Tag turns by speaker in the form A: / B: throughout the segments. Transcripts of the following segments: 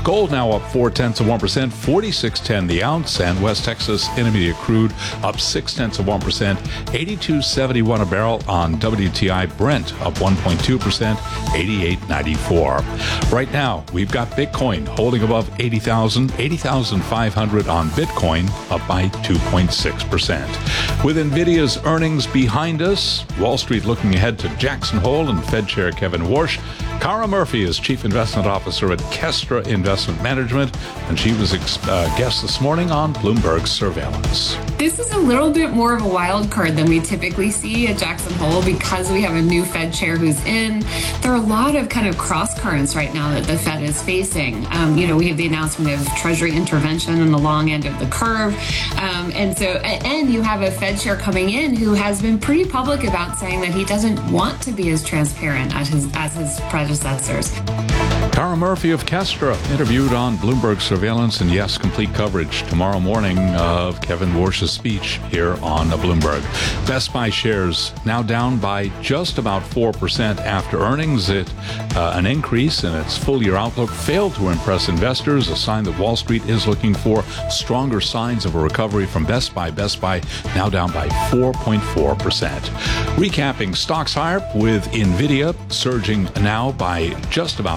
A: Gold now up 0.4%, 46.10 the ounce, and West Texas Intermediate crude up 0.6%, 82.71 a barrel on WTI. Brent up 1.2%, 88.94. Right now, we've got Bitcoin holding above 80,000, 80,500 on Bitcoin, up by 2.6%. With NVIDIA's earnings behind us, Wall Street looking ahead to Jackson Hole and Fed Chair Kevin Warsh. Cara Murphy is Chief Investment Officer at Kestra Investment Management, and she was guest this morning on Bloomberg Surveillance.
B: This is a little bit more of a wild card than we typically see at Jackson Hole because we have a new Fed chair who's in. There are a lot of kind of cross currents right now that the Fed is facing. We have the announcement of Treasury intervention in the long end of the curve. And you have a Fed chair coming in who has been pretty public about saying that he doesn't want to be as transparent as his predecessors.
A: Cara Murphy of Kestra, interviewed on Bloomberg Surveillance, and yes, complete coverage tomorrow morning of Kevin Warsh's speech here on Bloomberg. Best Buy shares now down by just about 4% after earnings. An increase in its full-year outlook failed to impress investors, a sign that Wall Street is looking for stronger signs of a recovery from Best Buy. Best Buy now down by 4.4%. Recapping, stocks higher with NVIDIA surging now by just about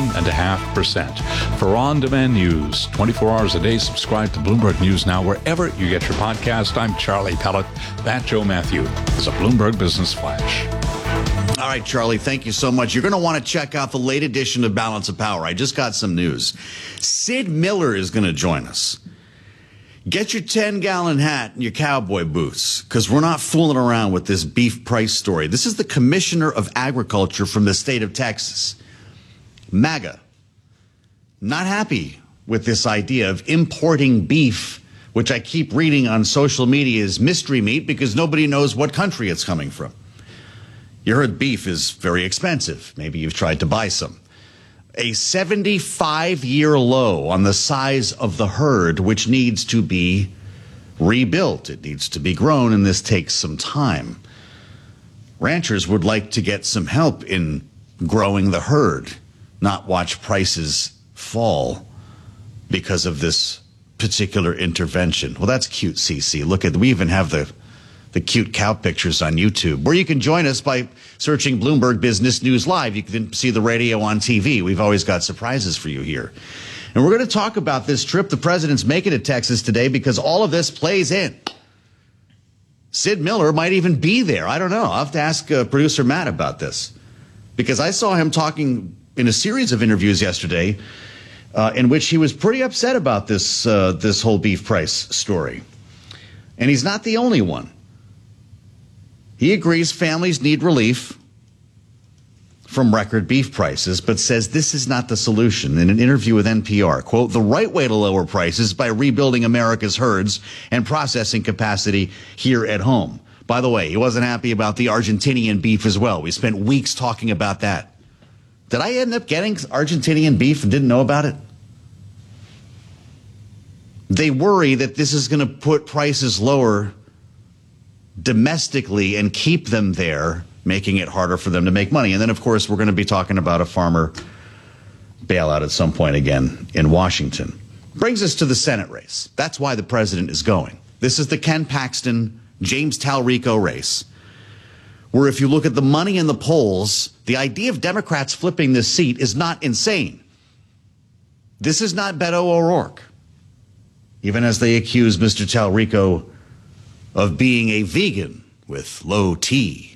A: 9.5%. For on-demand news, 24 hours a day, subscribe to Bloomberg News Now wherever you get your podcast. I'm Charlie Pellet. That Joe Matthew is a Bloomberg Business Flash.
C: All right, Charlie, thank you so much. You're going to want to check out the late edition of Balance of Power. I just got some news. Sid Miller is going to join us. Get your 10-gallon hat and your cowboy boots, because we're not fooling around with this beef price story. This is the Commissioner of Agriculture from the state of Texas. MAGA. Not happy with this idea of importing beef, which I keep reading on social media is mystery meat because nobody knows what country it's coming from. You heard beef is very expensive. Maybe you've tried to buy some. A 75-year low on the size of the herd, which needs to be rebuilt. It needs to be grown, and this takes some time. Ranchers would like to get some help in growing the herd, not watch prices fall because of this particular intervention. Well, that's cute, CC. Look at, we even have the cute cow pictures on YouTube, where you can join us by searching Bloomberg Business News Live. You can see the radio on TV. We've always got surprises for you here. And we're going to talk about this trip the president's making to Texas today because all of this plays in. Sid Miller might even be there. I don't know. I'll have to ask producer Matt about this, because I saw him talking in a series of interviews yesterday in which he was pretty upset about this whole beef price story. And he's not the only one. He agrees families need relief from record beef prices, but says this is not the solution. In an interview with NPR, quote, the right way to lower prices is by rebuilding America's herds and processing capacity here at home. By the way, he wasn't happy about the Argentinian beef as well. We spent weeks talking about that. Did I end up getting Argentinian beef and didn't know about it? They worry that this is going to put prices lower domestically and keep them there, making it harder for them to make money. And then, of course, we're going to be talking about a farmer bailout at some point again in Washington. Brings us to the Senate race. That's why the president is going. This is the Ken Paxton, James Talrico race, where if you look at the money in the polls, the idea of Democrats flipping this seat is not insane. This is not Beto O'Rourke, even as they accuse Mr. Talrico of being a vegan with low T.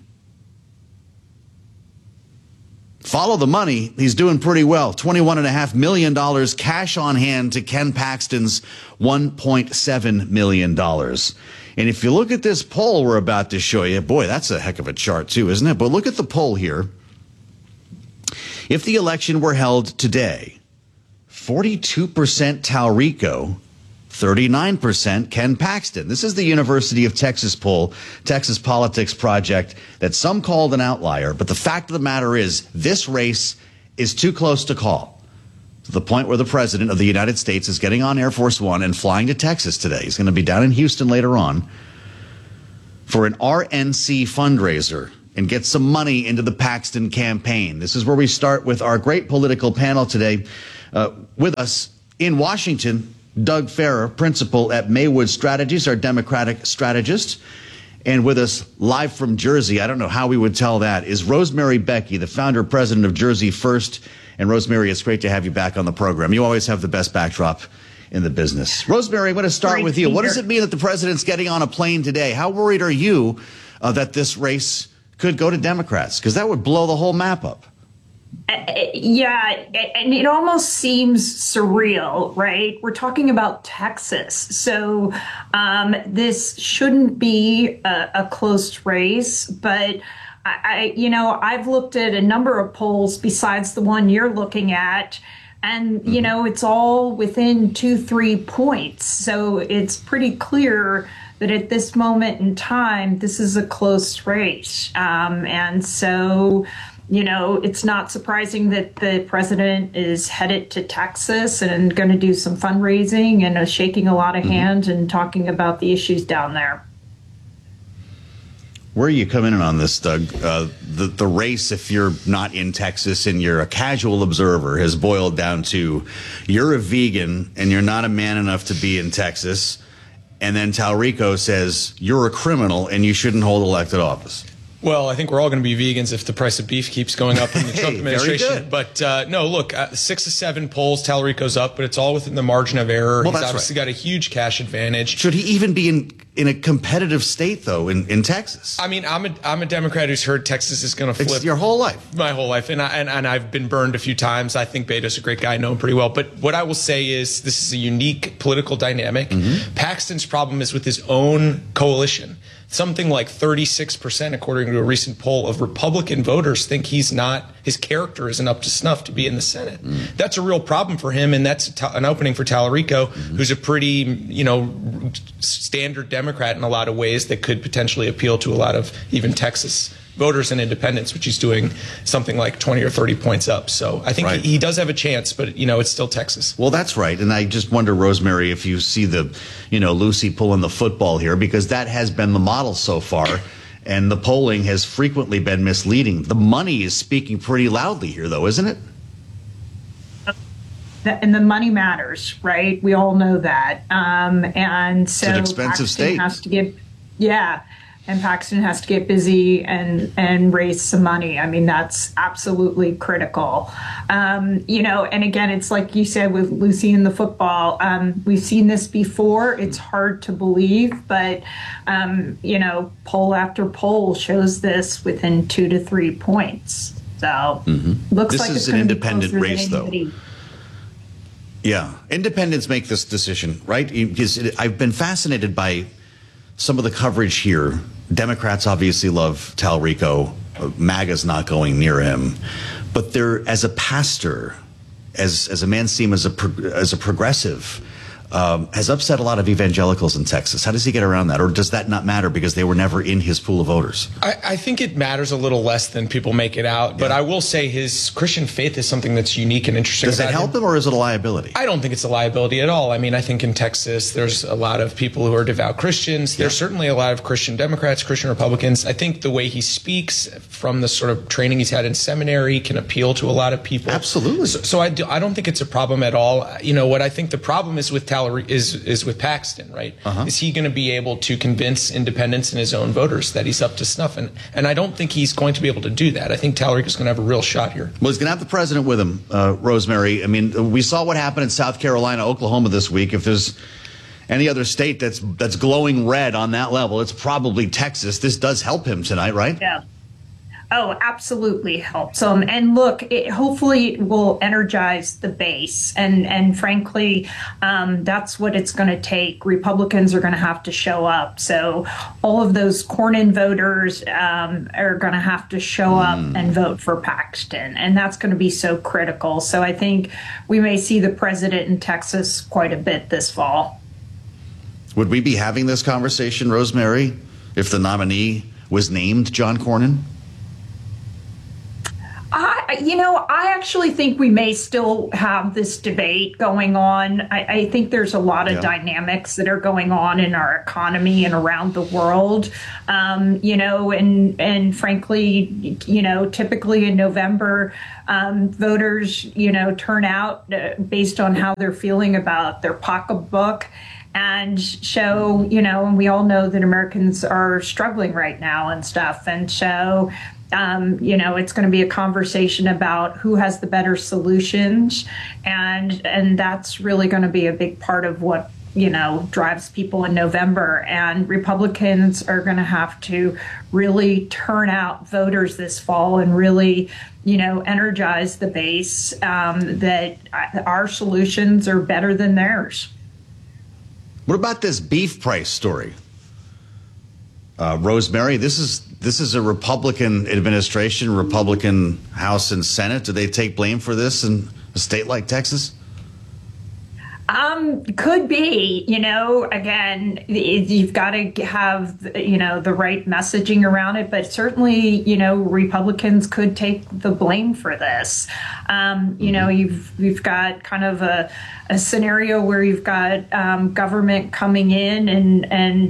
C: Follow the money. He's doing pretty well. $21.5 million cash on hand to Ken Paxton's $1.7 million. And if you look at this poll we're about to show you, boy, that's a heck of a chart too, isn't it? But look at the poll here. If the election were held today, 42% Talrico, 39% Ken Paxton. This is the University of Texas poll, Texas Politics Project, that some called an outlier. But the fact of the matter is, this race is too close to call, to the point where the president of the United States is getting on Air Force One and flying to Texas today. He's going to be down in Houston later on for an RNC fundraiser and get some money into the Paxton campaign. This is where we start with our great political panel today. With us in Washington, Doug Farrer, principal at Maywood Strategies, our Democratic strategist. And with us live from Jersey, I don't know how we would tell that, is Rosemary Becky, the founder and president of Jersey First. And Rosemary, it's great to have you back on the program. You always have the best backdrop in the business. Rosemary, I'm going to start with you. What does it mean that the president's getting on a plane today? How worried are you that this race could go to Democrats? Because that would blow the whole map up.
D: Yeah, and it almost seems surreal, right? We're talking about Texas. So this shouldn't be a close race, but I've looked at a number of polls besides the one you're looking at, and, it's all within 2-3 points. So it's pretty clear that at this moment in time, this is a close race. And so, it's not surprising that the president is headed to Texas and going to do some fundraising and shaking a lot of hands and talking about the issues down there.
C: Where are you coming in on this, Doug? The race, if you're not in Texas and you're a casual observer, has boiled down to you're a vegan and you're not a man enough to be in Texas. And then Talrico says you're a criminal and you shouldn't hold elected office.
E: Well, I think we're all going to be vegans if the price of beef keeps going up in the Trump administration. But no, look, 6 of 7 polls, Talrico's up, but it's all within the margin of error.
C: Well,
E: He's obviously got a huge cash advantage.
C: Should he even be in a competitive state, though, in Texas?
E: I mean, I'm a Democrat who's heard Texas is going to flip.
C: It's your whole life.
E: My whole life. And I've been burned a few times. I think Beto's a great guy. I know him pretty well. But what I will say is this is a unique political dynamic. Paxton's problem is with his own coalition. Something like 36%, according to a recent poll, of Republican voters think his character isn't up to snuff to be in the Senate. That's a real problem for him, and that's an opening for Talrico, who's a pretty, standard Democrat in a lot of ways that could potentially appeal to a lot of even Texas voters and independents, which he's doing something like 20 or 30 points up. So I think he does have a chance, but, it's still Texas.
C: Well, that's right. And I just wonder, Rosemary, if you see the, Lucy pulling the football here, because that has been the model so far. And the polling has frequently been misleading. The money is speaking pretty loudly here, though, isn't it?
D: And the money matters, right? We all know that. And so
C: it's an expensive state.
D: Has to get, and Paxton has to get busy and raise some money. I mean, that's absolutely critical. And again, it's like you said with Lucy and the football. We've seen this before. It's hard to believe, but, poll after poll shows this within 2 to 3 points. So looks like
C: it's an independent race, though. Yeah. Independents make this decision, right? Because I've been fascinated by some of the coverage here. Democrats obviously love Talrico. MAGA's not going near him. But they're, as a pastor, as a man seen as a progressive, has upset a lot of evangelicals in Texas. How does he get around that? Or does that not matter because they were never in his pool of voters?
E: I think it matters a little less than people make it out. But I will say his Christian faith is something that's unique and interesting.
C: Does it help him, or is it a liability?
E: I don't think it's a liability at all. I mean, I think in Texas, there's a lot of people who are devout Christians. There's certainly a lot of Christian Democrats, Christian Republicans. I think the way he speaks from the sort of training he's had in seminary can appeal to a lot of people.
C: Absolutely.
E: So I don't think it's a problem at all. What I think the problem is with is with Paxton, right? Is he going to be able to convince independents and his own voters that he's up to snuff? And I don't think he's going to be able to do that. I think Talrico's going to have a real shot here.
C: Well, he's going to have the president with him, Rosemary. I mean, we saw what happened in South Carolina, Oklahoma this week. If there's any other state that's glowing red on that level, it's probably Texas. This does help him tonight, right?
D: Yeah. Oh, absolutely helps them. And look, hopefully it will energize the base. And frankly, that's what it's going to take. Republicans are going to have to show up. So all of those Cornyn voters are going to have to show up and vote for Paxton. And that's going to be so critical. So I think we may see the president in Texas quite a bit this fall.
C: Would we be having this conversation, Rosemary, if the nominee was named John Cornyn?
D: I actually think we may still have this debate going on. I think there's a lot of dynamics that are going on in our economy and around the world. And frankly, typically in November, voters, turn out based on how they're feeling about their pocketbook and show, and we all know that Americans are struggling right now and stuff. And so, it's going to be a conversation about who has the better solutions. And that's really going to be a big part of what, drives people in November. And Republicans are going to have to really turn out voters this fall and really, energize the base that our solutions are better than theirs.
C: What about this beef price story? Rosemary, this is a Republican administration, Republican House and Senate. Do they take blame for this in a state like Texas?
D: Could be, again, you've got to have, the right messaging around it, but certainly, Republicans could take the blame for this. You've got kind of a scenario where you've got government coming in and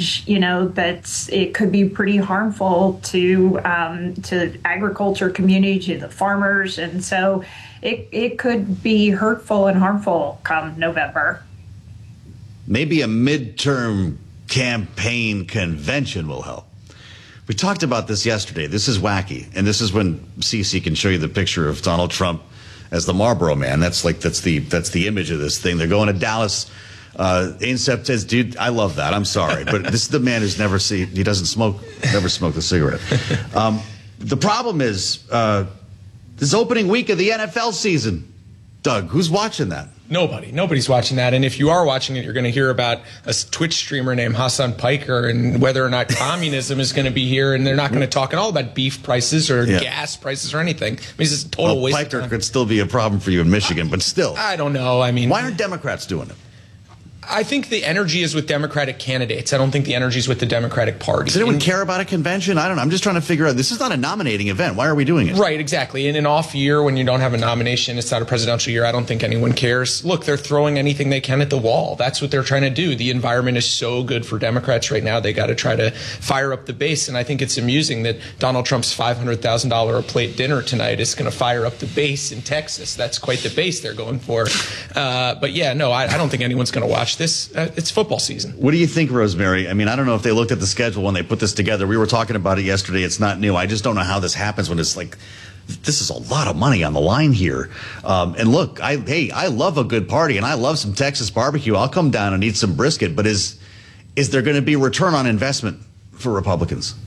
D: it could be pretty harmful to agriculture community, to the farmers. And so it could be hurtful and harmful come November.
C: Maybe a midterm campaign convention will help. We talked about this yesterday. This is wacky. And this is when Cece can show you the picture of Donald Trump as the Marlboro Man. That's the image of this thing. They're going to Dallas. Ainsep says, dude, I love that. I'm sorry. But this is the man who's never smoked a cigarette. The problem is this opening week of the NFL season. Doug, who's watching that?
E: Nobody's watching that. And if you are watching it, you're going to hear about a Twitch streamer named Hassan Piker and whether or not communism is going to be here. And they're not going to talk at all about beef prices or gas prices or anything. I mean, it's just a total waste of time.
C: Piker could still be a problem for you in Michigan, but still.
E: I don't know. I mean,
C: why aren't Democrats doing it?
E: I think the energy is with Democratic candidates. I don't think the energy is with the Democratic Party.
C: Does anyone care about a convention? I don't know. I'm just trying to figure out. This is not a nominating event. Why are we doing it?
E: Right, exactly. In an off year when you don't have a nomination, it's not a presidential year, I don't think anyone cares. Look, they're throwing anything they can at the wall. That's what they're trying to do. The environment is so good for Democrats right now. They got to try to fire up the base. And I think it's amusing that Donald Trump's $500,000 a plate dinner tonight is going to fire up the base in Texas. That's quite the base they're going for. But yeah, no, I don't think anyone's going to watch this. It's football season.
C: What do you think, Rosemary? I mean, I don't know if they looked at the schedule when they put this together. We were talking about it yesterday. It's not new. I just don't know how this happens when it's like, this is a lot of money on the line here. And look, I love a good party and I love some Texas barbecue. I'll come down and eat some brisket. But is there going to be return on investment for Republicans?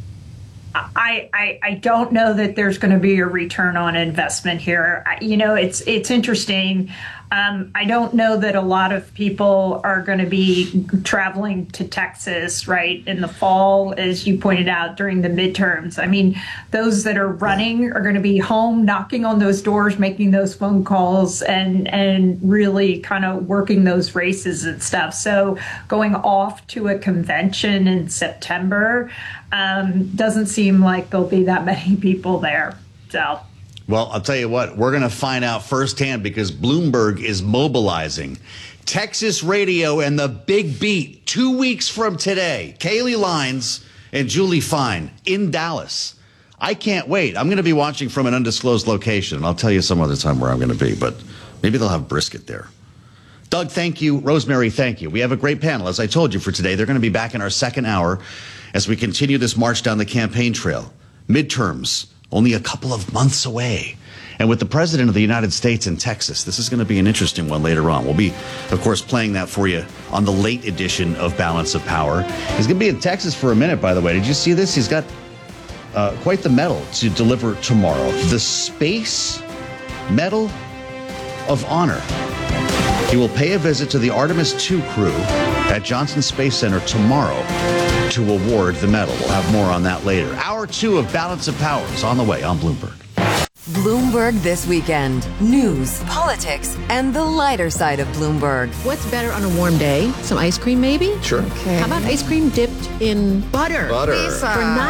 D: I don't know that there's going to be a return on investment here. It's interesting. I don't know that a lot of people are going to be traveling to Texas, right, in the fall, as you pointed out, during the midterms. I mean, those that are running are going to be home, knocking on those doors, making those phone calls, and really kind of working those races and stuff. So going off to a convention in September doesn't seem like there'll be that many people there. So.
C: Well, I'll tell you what, we're going to find out firsthand because Bloomberg is mobilizing. Texas Radio and the Big Beat 2 weeks from today. Kaylee Lines and Julie Fine in Dallas. I can't wait. I'm going to be watching from an undisclosed location, and I'll tell you some other time where I'm going to be, but maybe they'll have brisket there. Doug, thank you. Rosemary, thank you. We have a great panel, as I told you, for today. They're going to be back in our second hour as we continue this march down the campaign trail. Midterms. Only a couple of months away. And with the President of the United States in Texas, this is going to be an interesting one later on. We'll be, of course, playing that for you on the late edition of Balance of Power. He's going to be in Texas for a minute, by the way. Did you see this? He's got quite the medal to deliver tomorrow. The Space Medal of Honor. He will pay a visit to the Artemis II crew at Johnson Space Center tomorrow to award the medal. We'll have more on that later. Hour 2 of Balance of Power is on the way on Bloomberg.
F: Bloomberg This Weekend. News, politics, and the lighter side of Bloomberg.
G: What's better on a warm day? Some ice cream, maybe?
H: Sure.
G: Okay. How about ice cream dipped in butter?
H: Butter.
G: For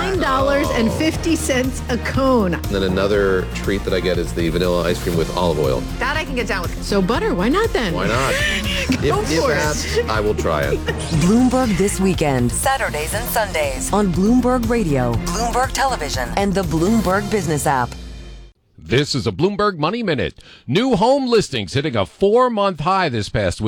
G: $9.50 a cone.
H: And then another treat that I get is the vanilla ice cream with olive oil.
G: That I can get down with. So butter, why not then?
H: Why not? If asked, I will try it.
F: Bloomberg This Weekend. Saturdays and Sundays on Bloomberg Radio, Bloomberg Television, and the Bloomberg Business app.
I: This is a Bloomberg Money Minute. New home listings hitting a 4-month high this past week.